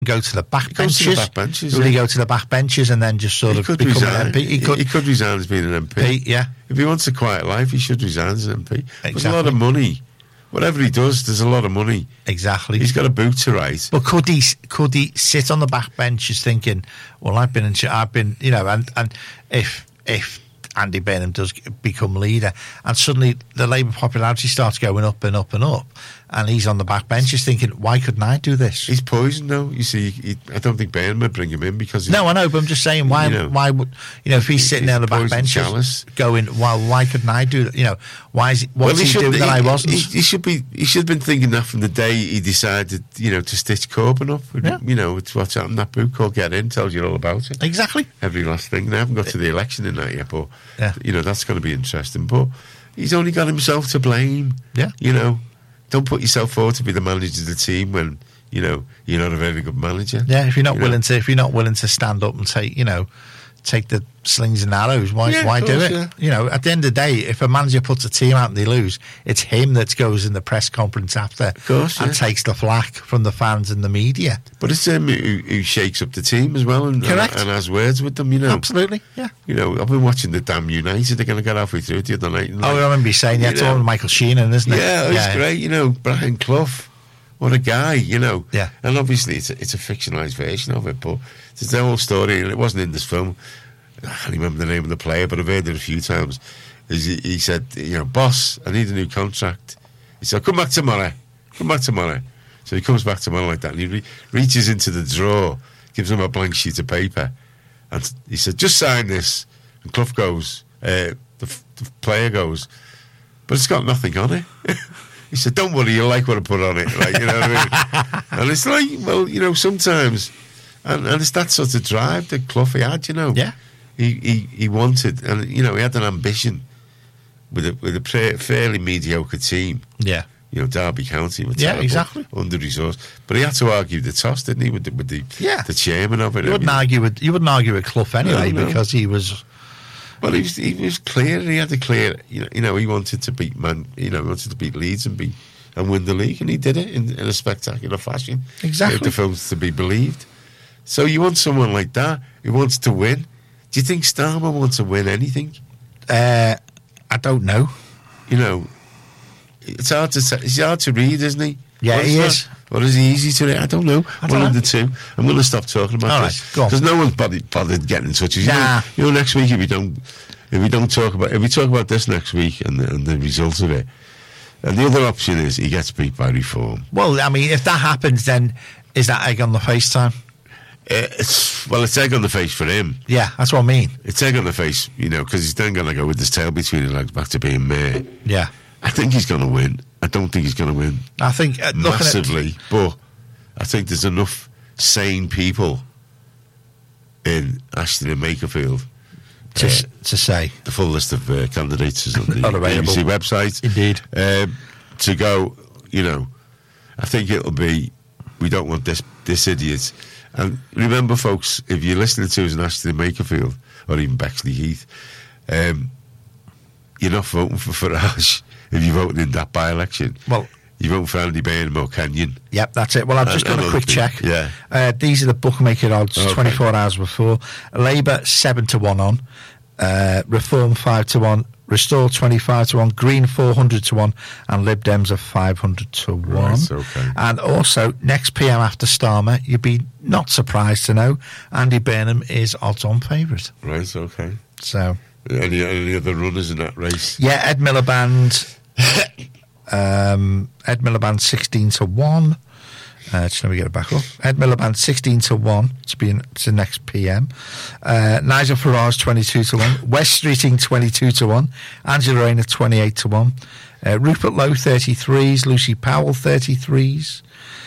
go to the back benches. Will he go to the back benches and then just sort of become an MP? He could resign as being an MP. Yeah. If he wants a quiet life, he should resign as an MP. Exactly. There's a lot of money. Whatever he does, there's a lot of money. Exactly. He's got a boot to write. But could he sit on the back benches thinking, well, I've been, you know, and if Andy Burnham does become leader, and suddenly the Labour popularity starts going up and up and up, and he's on the back benches thinking, why couldn't I do this? He's poisoned, though. You see, I don't think Burnham would bring him in because... No, I know, but I'm just saying, why would... You know, if he's sitting there on the back benches going, well, why couldn't I do that? You know, what's he doing that I wasn't? He should have been thinking that from the day he decided, you know, to stitch Corbyn up. Yeah. You know, it's what's happened. That book called Get In tells you all about it. Exactly. Every last thing. They haven't got to the election in that yet, but, you know, that's going to be interesting. But he's only got himself to blame. Yeah. You know, don't put yourself forward to be the manager of the team when, you know, you're not a very good manager. Yeah, if you're not willing to stand up and take the slings and arrows, why do it? Yeah. You know, at the end of the day, if a manager puts a team out and they lose, it's him that goes in the press conference after and takes the flack from the fans and the media. But it's him who shakes up the team as well and has words with them, you know. Absolutely, yeah. You know, I've been watching the damn United. They're going to get halfway through the other night. I remember you saying, it's all Michael Sheenan, isn't it? Yeah, it's great. You know, Brian Clough. What a guy, you know. Yeah. And obviously it's a fictionalised version of it, but there's the whole story, and it wasn't in this film. I can't remember the name of the player, but I've heard it a few times. He said, you know, boss, I need a new contract. He said, come back tomorrow. So he comes back tomorrow like that, and he reaches into the drawer, gives him a blank sheet of paper, and he said, just sign this. And Clough goes, the player goes, but it's got nothing on it. He said, don't worry, you'll like what I put on it. Like, you know what I mean? And it's like, well, you know, sometimes, and it's that sort of drive that Clough had, you know. Yeah. He wanted, and you know, he had an ambition with a fairly mediocre team. Yeah, you know, Derby County were terrible, exactly, under resourced, but he had to argue the toss, didn't he, with the chairman of it? You wouldn't argue with Clough anyway, because he was. Well, he was clear. He had a clear, you know, he wanted to beat Leeds and win the league, and he did it in a spectacular fashion. Exactly, the film's to be believed. So you want someone like that who wants to win. Do you think Starmer wants to win anything? I don't know. You know, it's hard to say. He's hard to read, isn't he? Yeah, he is. Or is he easy to read? I don't know. One of the two. I'm going to stop talking about this because no one's bothered getting in touch with you. Nah. You know, next week if we talk about this next week and the results of it, and the other option is he gets beat by Reform. Well, I mean, if that happens, then is that egg on the face time? It's egg on the face for him. Yeah, that's what I mean. It's egg on the face, you know, because he's then going to go with his tail between his legs back to being mayor. Yeah. I think he's going to win. I don't think he's going to win. I think massively, but I think there's enough sane people in Ashton and Makerfield to say the full list of candidates is on the BBC website. Indeed. To go, you know, I think it'll be. We don't want this idiot. And remember, folks, if you're listening to us in Ashton and Makerfield or even Bexley Heath, you're not voting for Farage if you're voting in that by-election. Well, you're voting for Andy Burnham or Kenyon. Yep, that's it. Well, I've just done a quick check. Yeah. These are the bookmaker odds 24 hours before. Labour 7-1 on, Reform 5-1, Restore 25-1, Green 400-1, and Lib Dems are 500-1. Right, okay. And also, next PM after Starmer, you'd be not surprised to know Andy Burnham is odds-on favourite. Right, okay. So, any other runners in that race? Yeah, Ed Miliband. Ed Miliband 16-1. Just let me get it back up. Ed Miliband 16-1 to next PM. Nigel Farage 22-1. West Streeting 22-1. Angela Rayner 28-1. Rupert Lowe 33s. Lucy Powell 33s.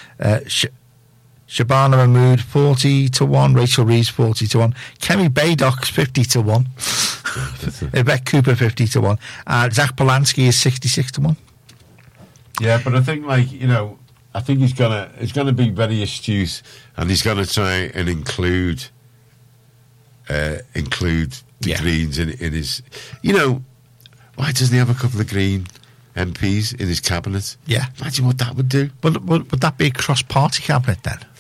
Shabana Mahmood 40-1. Rachel Reeves 40-1. Kemi Baydock's 50-1. Yvette Cooper 50-1. Zach Polanski is 66-1. Yeah, but I think, like, you know, I think he's gonna be very astute, and he's gonna try and include the Greens in his. You know, why doesn't he have a couple of Green MPs in his cabinet? Yeah, imagine what that would do. Would that be a cross-party cabinet then?